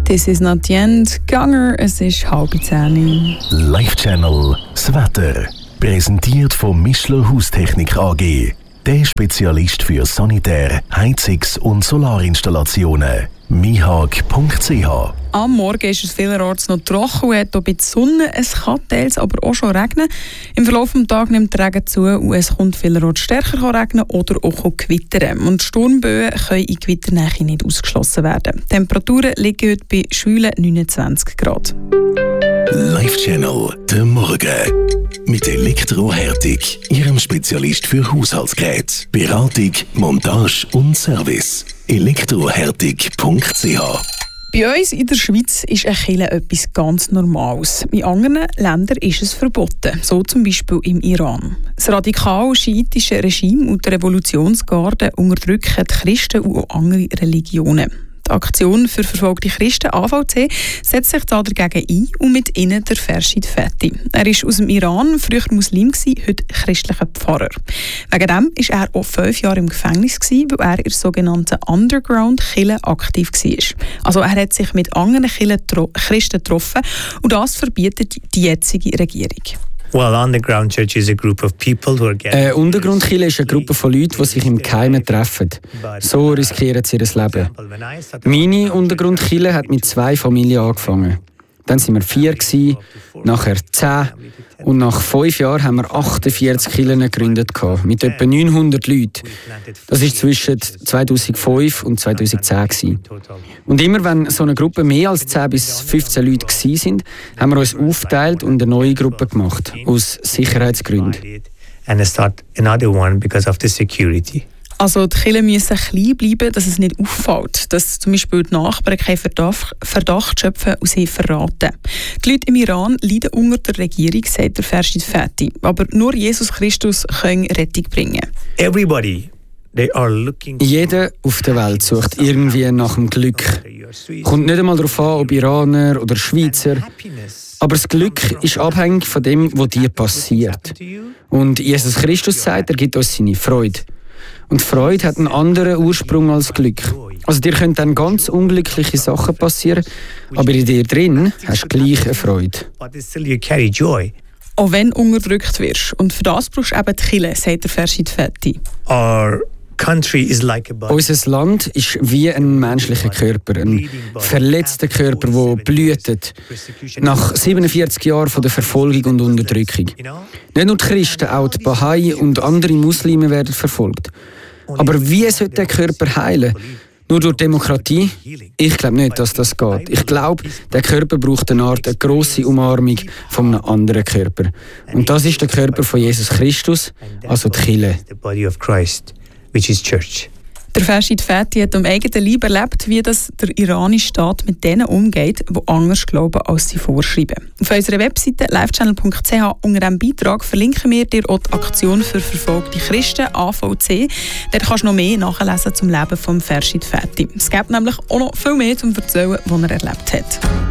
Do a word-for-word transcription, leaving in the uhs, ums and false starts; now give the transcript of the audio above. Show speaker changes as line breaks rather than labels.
«This is not the end». Ganger, es ist halb zehn.
Live-Channel «Das Wetter». Präsentiert von Mischler Haustechnik A G. Der Spezialist für Sanitär-, Heizungs- und Solarinstallationen. mihag punkt c h.
Am Morgen ist es vielerorts noch trocken und hat auch ein bisschen Sonne. Es kann teils aber auch schon regnen. Im Verlauf des Tages nimmt der Regen zu und es kommt vielerorts stärker regnen oder auch gewittern. Und Sturmböen können in Gewitternähe nicht ausgeschlossen werden. Die Temperaturen liegen heute bei schwülen neunundzwanzig Grad.
Live-Channel «Der Morgen». Mit Elektrohärtig, Ihrem Spezialist für Haushaltsgeräte, Beratung, Montage und Service. elektrohärtig punkt c h.
Bei uns in der Schweiz ist eine Kirche etwas ganz Normales. In anderen Ländern ist es verboten, so zum Beispiel im Iran. Das radikal-schiitische Regime und die Revolutionsgarde unterdrücken die Christen und auch andere Religionen. Die Aktion für verfolgte Christen A V C setzt sich da dagegen ein und mit ihnen der Fershid Fethi. Er ist aus dem Iran, früher Muslim, heute christlicher Pfarrer. Wegen dem war er auch fünf Jahre im Gefängnis, weil er in der sogenannten Underground-Kirche aktiv war. Also er hat sich mit anderen Christen getroffen und das verbietet die jetzige Regierung.
Well, Underground Church is a group of people who are getting...
Eine Untergrundkirche ist eine Gruppe von Leuten, die sich im Geheimen treffen. So riskieren sie ihr Leben. Meine Untergrundkirche hat mit zwei Familien angefangen. Dann waren wir vier, gewesen, nachher zehn und nach fünf Jahren haben wir achtundvierzig Kirchen gegründet, mit etwa neunhundert Leuten. Das war zwischen zweitausendfünf und zweitausendzehn. Gewesen. Und immer wenn so eine Gruppe mehr als zehn bis fünfzehn Leute waren, haben wir uns aufgeteilt und eine neue Gruppe gemacht, aus Sicherheitsgründen.
And start another one because of the security.
Also die Kirchen müssen klein bleiben, dass es nicht auffällt, dass zum Beispiel die Nachbarn keinen Verdacht, Verdacht schöpfen und sie verraten. Die Leute im Iran leiden unter der Regierung, sagt der Fershid Fethi. Aber nur Jesus Christus kann Rettung bringen.
Everybody, they are looking...
Jeder auf der Welt sucht irgendwie nach dem Glück. Kommt nicht einmal darauf an, ob Iraner oder Schweizer. Aber das Glück ist abhängig von dem, was dir passiert. Und Jesus Christus sagt, er gibt uns seine Freude. Und Freude hat einen anderen Ursprung als Glück. Also dir können dann ganz unglückliche Sachen passieren, aber in dir drin hast du gleich eine Freude.
Auch wenn du unterdrückt wirst. Und für das brauchst du eben die Kirche, sagt der Fershid Fethi.
Unser Land ist wie ein menschlicher Körper, ein verletzter Körper, der blutet. Nach siebenundvierzig Jahren von der Verfolgung und Unterdrückung. Nicht nur die Christen, auch die Bahai und andere Muslime werden verfolgt. Aber wie sollte der Körper heilen? Nur durch Demokratie? Ich glaube nicht, dass das geht. Ich glaube, der Körper braucht eine Art, eine grosse Umarmung von einem anderen Körper. Und das ist der Körper von Jesus Christus, also die Kirche.
Which is church.
Der Fershid Fethi hat am eigenen Leib erlebt, wie das der iranische Staat mit denen umgeht, die anders glauben, als sie vorschreiben. Auf unserer Webseite live channel punkt c h unter diesem Beitrag verlinken wir dir auch die Aktion für verfolgte Christen, A V C. Dort kannst du noch mehr nachlesen zum Leben von Fershid Fethi. Es gibt nämlich auch noch viel mehr zu erzählen, was er erlebt hat.